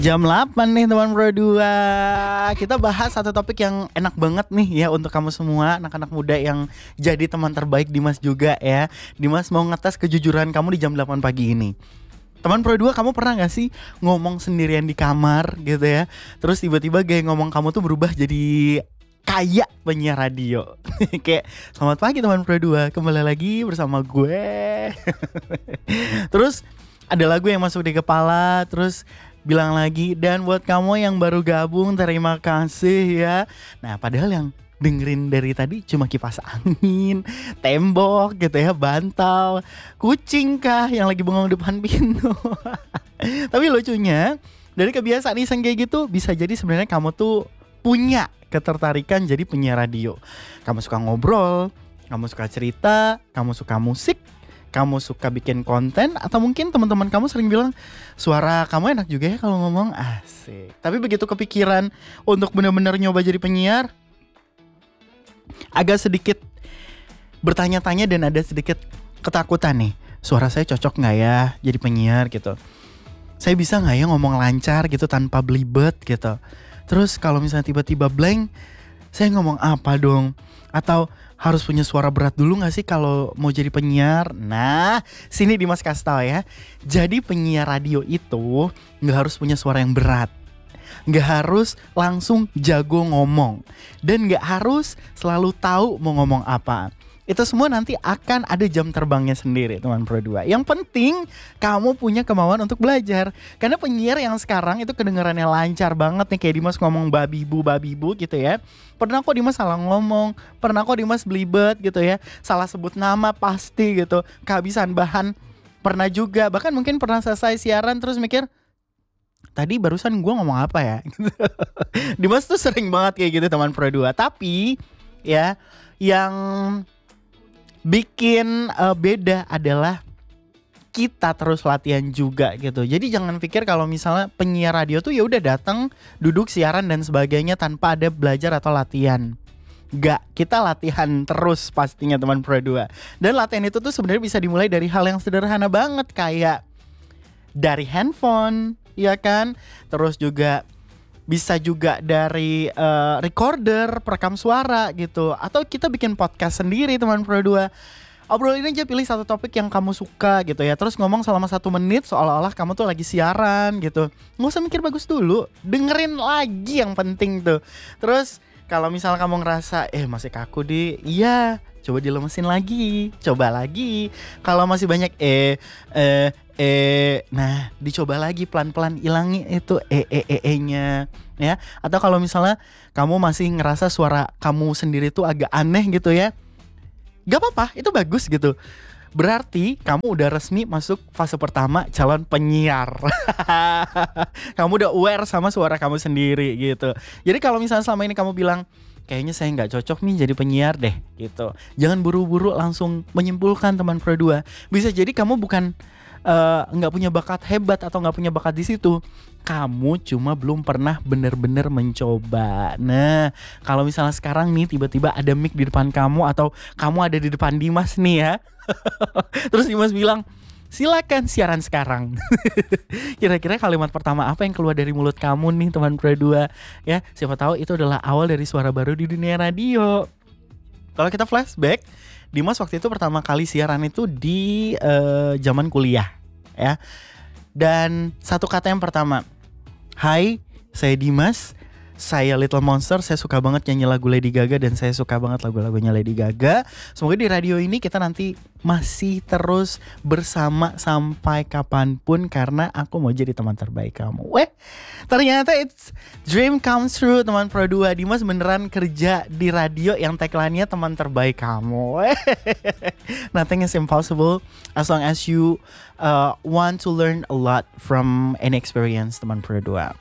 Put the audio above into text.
Jam 8 nih teman Pro 2. Kita bahas satu topik yang enak banget nih ya untuk kamu semua anak-anak muda yang jadi teman terbaik Dimas juga ya. Dimas mau ngetes kejujuran kamu di jam 8 pagi ini. Teman Pro 2, kamu pernah gak sih ngomong sendirian di kamar gitu ya, terus tiba-tiba gaya ngomong kamu tuh berubah jadi kayak penyiar radio. Kayak, selamat pagi teman Pro 2, kembali lagi bersama gue. Terus ada lagu yang masuk di kepala, terus bilang lagi, dan buat kamu yang baru gabung terima kasih ya. Nah padahal yang dengerin dari tadi cuma kipas angin, tembok gitu ya, bantal, kucing kah yang lagi bengong depan pintu. Tapi lucunya dari kebiasaan iseng kayak gitu bisa jadi sebenarnya kamu tuh punya ketertarikan jadi penyiar radio. Kamu suka ngobrol, kamu suka cerita, kamu suka musik, kamu suka bikin konten, atau mungkin teman-teman kamu sering bilang suara kamu enak juga ya kalau ngomong, asik. Tapi begitu kepikiran untuk benar-benar nyoba jadi penyiar, agak sedikit bertanya-tanya dan ada sedikit ketakutan nih. Suara saya cocok gak ya jadi penyiar gitu? Saya bisa gak ya ngomong lancar gitu tanpa belibet gitu? Terus kalau misalnya tiba-tiba blank, saya ngomong apa dong? Atau harus punya suara berat dulu gak sih kalau mau jadi penyiar? Nah, sini Dimas kasih tau ya. Jadi penyiar radio itu gak harus punya suara yang berat, gak harus langsung jago ngomong, dan gak harus selalu tahu mau ngomong apa. Itu semua nanti akan ada jam terbangnya sendiri teman Pro 2. Yang penting kamu punya kemauan untuk belajar. Karena penyiar yang sekarang itu kedengarannya lancar banget nih, kayak Dimas ngomong babi bu gitu ya. Pernah kok Dimas salah ngomong, pernah kok Dimas belibet gitu ya, salah sebut nama pasti gitu, kehabisan bahan pernah juga. Bahkan mungkin pernah selesai siaran terus mikir, tadi barusan gue ngomong apa ya? Dimas tuh sering banget kayak gitu teman Pro 2. Tapi ya yang bikin beda adalah kita terus latihan juga gitu. Jadi jangan pikir kalau misalnya penyiar radio tuh ya udah datang, duduk siaran dan sebagainya tanpa ada belajar atau latihan. Gak, kita latihan terus pastinya teman Pro 2. Dan latihan itu tuh sebenarnya bisa dimulai dari hal yang sederhana banget, kayak dari handphone, ya kan? Terus juga bisa juga dari recorder, perekam suara gitu. Atau kita bikin podcast sendiri teman Pro 2. Obrolin aja, pilih satu topik yang kamu suka gitu ya, terus ngomong selama 1 menit seolah-olah kamu tuh lagi siaran gitu. Nggak usah mikir bagus dulu, dengerin lagi yang penting tuh. Terus kalau misalnya kamu ngerasa masih kaku iya, coba dilemesin lagi, coba lagi. Kalau masih banyak nah dicoba lagi pelan-pelan, ilangi itu nya ya. Atau kalau misalnya kamu masih ngerasa suara kamu sendiri tuh agak aneh gitu ya, gak apa-apa, itu bagus gitu. Berarti kamu udah resmi masuk fase pertama calon penyiar. Kamu udah aware sama suara kamu sendiri gitu. Jadi kalau misalnya selama ini kamu bilang, kayaknya saya gak cocok nih jadi penyiar deh gitu, jangan buru-buru langsung menyimpulkan teman Pro 2. Bisa jadi kamu bukan gak punya bakat hebat atau gak punya bakat di situ, kamu cuma belum pernah bener-bener mencoba. Nah kalau misalnya sekarang nih tiba-tiba ada mic di depan kamu, atau kamu ada di depan Dimas nih ya, terus Dimas bilang, silakan siaran sekarang. Kira-kira kalimat pertama apa yang keluar dari mulut kamu nih teman Pro 2 ya? Siapa tahu itu adalah awal dari suara baru di dunia radio. Kalau kita flashback, Dimas waktu itu pertama kali siaran itu di zaman kuliah ya. Dan satu kata yang pertama, hai, saya Dimas, saya Little Monster, saya suka banget nyanyi lagu Lady Gaga dan saya suka banget lagu-lagunya Lady Gaga. Semoga di radio ini kita nanti masih terus bersama sampai kapanpun, karena aku mau jadi teman terbaik kamu. Ternyata it's dream comes true teman Pro 2. Dimas beneran kerja di radio yang tagline-nya teman terbaik kamu. Nothing is impossible as long as you want to learn a lot from any experience teman Pro 2.